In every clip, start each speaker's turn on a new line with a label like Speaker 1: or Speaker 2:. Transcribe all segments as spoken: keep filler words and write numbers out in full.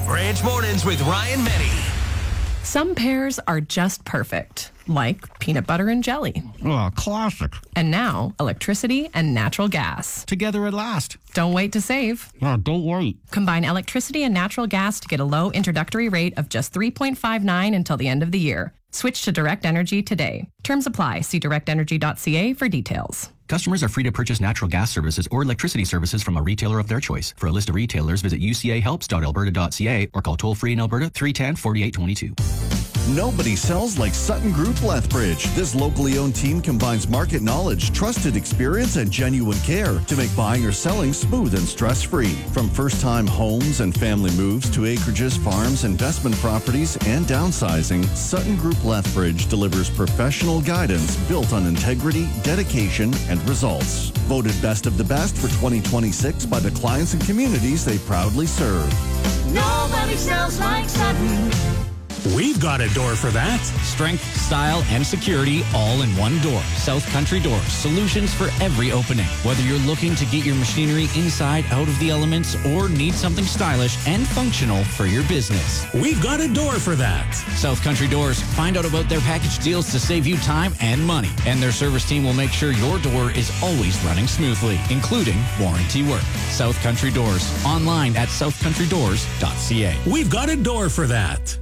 Speaker 1: Ranch Mornings with Ryan Menny.
Speaker 2: Some pairs are just perfect, like peanut butter and jelly.
Speaker 3: Oh, classic.
Speaker 2: And now, electricity and natural gas.
Speaker 3: Together at last.
Speaker 2: Don't wait to save.
Speaker 3: Oh, don't wait.
Speaker 2: Combine electricity and natural gas to get a low introductory rate of just three point five nine until the end of the year. Switch to Direct Energy today. Terms apply. See direct energy dot c a for details.
Speaker 4: Customers are free to purchase natural gas services or electricity services from a retailer of their choice. For a list of retailers, visit u c a helps dot alberta dot c a or call toll-free in Alberta three one zero, four eight two two.
Speaker 5: Nobody sells like Sutton Group Lethbridge. This locally owned team combines market knowledge, trusted experience, and genuine care to make buying or selling smooth and stress-free. From first-time homes and family moves to acreages, farms, investment properties, and downsizing, Sutton Group Lethbridge delivers professional guidance built on integrity, dedication, and results. Voted best of the best for twenty twenty-six by the clients and communities they proudly serve.
Speaker 6: Nobody sells like Sutton.
Speaker 7: We've got a door for that.
Speaker 8: Strength, style, and security all in one door. South Country Doors. Solutions for every opening. Whether you're looking to get your machinery inside, out of the elements, or need something stylish and functional for your business.
Speaker 7: We've got a door for that.
Speaker 8: South Country Doors. Find out about their package deals to save you time and money. And their service team will make sure your door is always running smoothly, including warranty work. South Country Doors. Online at south country doors dot c a.
Speaker 7: We've got a door for that.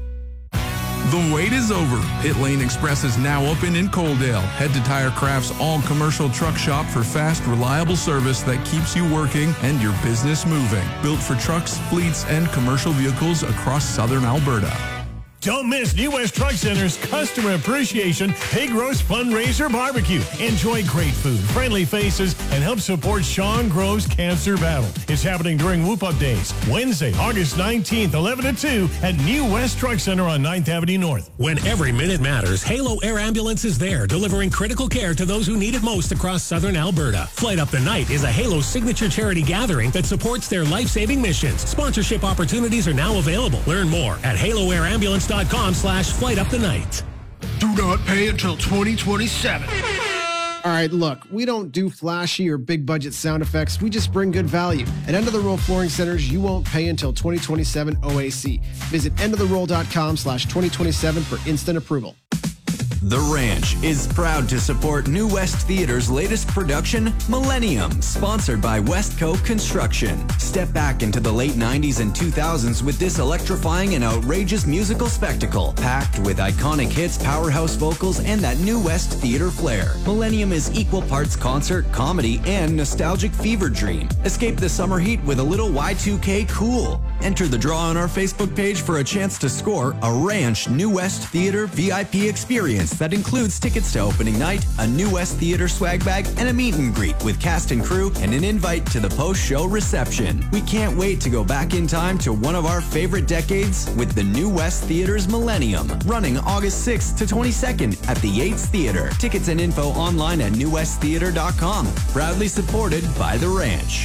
Speaker 9: The wait is over. Pit Lane Express is now open in Coaldale. Head to Tire Craft's all-commercial truck shop for fast, reliable service that keeps you working and your business moving. Built for trucks, fleets, and commercial vehicles across southern Alberta.
Speaker 10: Don't miss New West Truck Center's Customer Appreciation Pig Roast Fundraiser Barbecue. Enjoy great food, friendly faces, and help support Sean Grove's cancer battle. It's happening during Whoop Up Days, Wednesday, August nineteenth, eleven to two at New West Truck Center on ninth Avenue North.
Speaker 7: When every minute matters, Halo Air Ambulance is there, delivering critical care to those who need it most across southern Alberta. Flight Up the Night is a Halo signature charity gathering that supports their life-saving missions. Sponsorship opportunities are now available. Learn more at halo air ambulance dot com slash flight up the night.
Speaker 11: Do not pay until twenty twenty-seven.
Speaker 12: All right, look, we don't do flashy or big budget sound effects. We just bring good value. At End of the Roll Flooring Centers, you won't pay until twenty twenty-seven O A C. Visit end of the roll dot com slash twenty twenty-seven for instant approval.
Speaker 13: The Ranch is proud to support New West Theater's latest production, Millennium, sponsored by Westco Construction. Step back into the late nineties and two thousands with this electrifying and outrageous musical spectacle, packed with iconic hits, powerhouse vocals, and that New West Theater flair. Millennium is equal parts concert, comedy, and nostalgic fever dream. Escape the summer heat with a little Y two K cool. Enter the draw on our Facebook page for a chance to score a Ranch New West Theater V I P experience that includes tickets to opening night, a New West Theater swag bag, and a meet and greet with cast and crew, and an invite to the post-show reception. We can't wait to go back in time to one of our favorite decades with the New West Theater's Millennium, running August sixth to twenty-second at the Yates Theater. Tickets and info online at new west theater dot com. Proudly supported by The Ranch.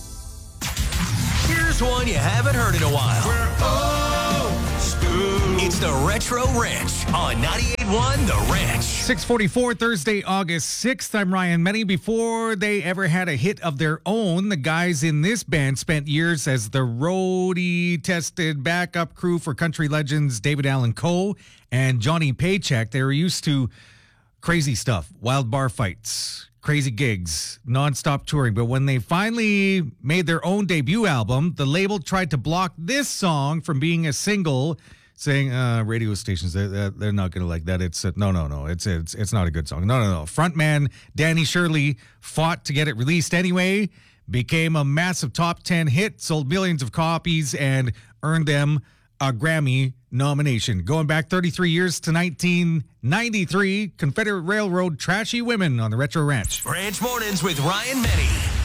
Speaker 1: Here's one you haven't heard in a while. We're old school. It's the Retro Ranch on ninety-eight point one The Ranch.
Speaker 3: six forty-four, Thursday, August sixth. I'm Ryan Menny. Before they ever had a hit of their own, the guys in this band spent years as the roadie-tested backup crew for country legends David Allan Coe and Johnny Paycheck. They were used to crazy stuff, wild bar fights, crazy gigs, nonstop touring. But when they finally made their own debut album, the label tried to block this song from being a single, saying uh, radio stations, they're, they're not going to like that. It's uh, no, no, no. It's, it's it's not a good song. No, no, no. Frontman Danny Shirley fought to get it released anyway, became a massive top ten hit, sold millions of copies, and earned them a Grammy nomination. Going back thirty-three years to nineteen ninety-three, Confederate Railroad, Trashy Women on the Retro Ranch.
Speaker 1: Ranch Mornings with Ryan Menny.